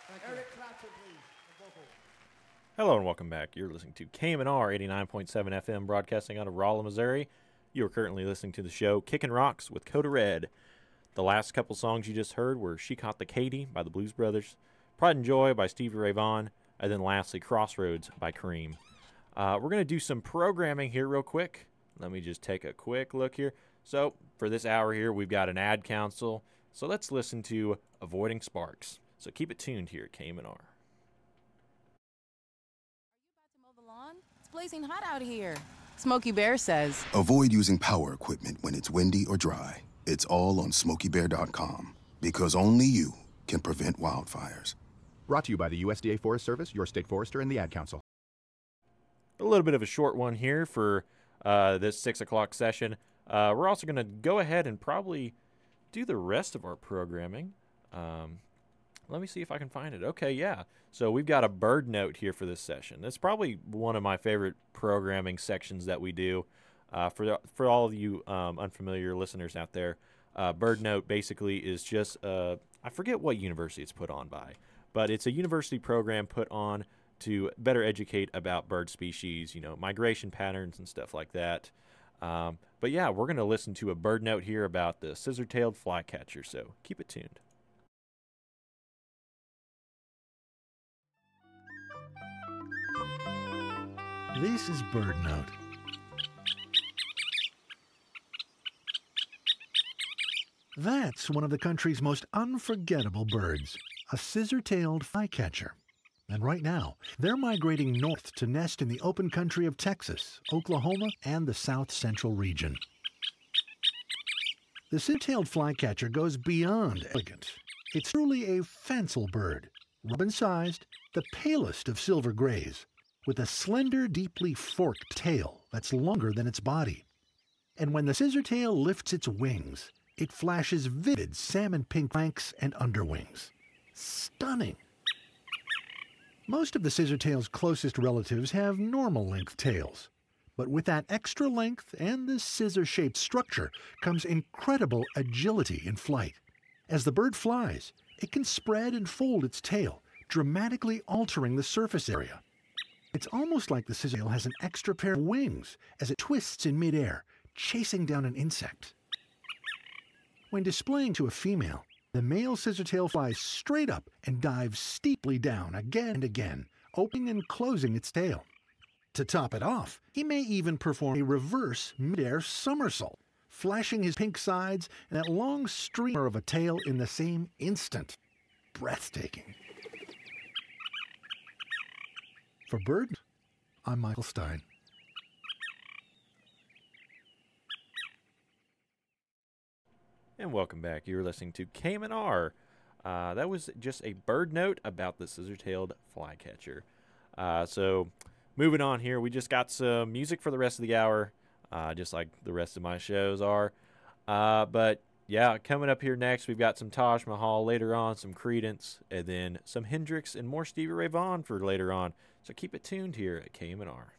Eric Clapton, please. The vocal. Hello and welcome back. You're listening to KMNR 89.7 FM, broadcasting out of Rolla, Missouri. You are currently listening to the show Kickin' Rocks with Coda Red. The last couple songs you just heard were She Caught the Katy by the Blues Brothers, Pride and Joy by Stevie Ray Vaughan, and then lastly Crossroads by Cream. We're going to do some programming here real quick. Let me just take a quick look here. So for this hour here, we've got an ad council. So let's listen to Avoiding Sparks. So keep it tuned here at KMNR. Mow the lawn? It's blazing hot out here. Smokey Bear says, Avoid using power equipment when it's windy or dry. It's all on SmokeyBear.com. Because only you can prevent wildfires. Brought to you by the USDA Forest Service, your state forester, and the Ad Council. A little bit of a short one here for this 6 o'clock session. We're also going to go ahead and probably do the rest of our programming. Let me see if I can find it. Okay, yeah. So we've got a bird note here for this session. That's probably one of my favorite programming sections that we do. For all of you unfamiliar listeners out there, bird note basically is just, I forget what university it's put on by, but it's a university program put on to better educate about bird species, migration patterns and stuff like that. But yeah, we're going to listen to a bird note here about the scissor-tailed flycatcher, so keep it tuned. This is Bird Note. That's one of the country's most unforgettable birds, a scissor-tailed flycatcher. And right now, they're migrating north to nest in the open country of Texas, Oklahoma, and the South Central region. The scissor-tailed flycatcher goes beyond elegant. It's truly a fanciful bird, robin-sized, the palest of silver grays, with a slender, deeply forked tail that's longer than its body. And when the scissor-tail lifts its wings, it flashes vivid salmon-pink flanks and underwings. Stunning! Most of the scissor-tail's closest relatives have normal-length tails. But with that extra length and the scissor-shaped structure comes incredible agility in flight. As the bird flies, it can spread and fold its tail, dramatically altering the surface area. It's almost like the scissor-tail has an extra pair of wings as it twists in midair, chasing down an insect. When displaying to a female, the male scissor-tail flies straight up and dives steeply down again and again, opening and closing its tail. To top it off, he may even perform a reverse midair somersault, flashing his pink sides and that long streamer of a tail in the same instant. Breathtaking. For Bird, I'm Michael Stein. And welcome back. You're listening to KMNR. That was just a bird note about the scissor-tailed flycatcher. So moving on here, we just got some music for the rest of the hour, just like the rest of my shows are. But yeah, coming up here next, we've got some Taj Mahal later on, some Creedence, and then some Hendrix and more Stevie Ray Vaughan for later on. So keep it tuned here at KMNR.